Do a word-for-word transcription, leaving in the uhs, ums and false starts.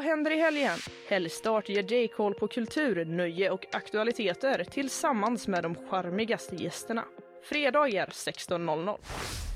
Vad händer i helgen? Helgstart ger J. Cole på kultur, nöje och aktualiteter tillsammans med de charmigaste gästerna. Fredagar sexton noll noll.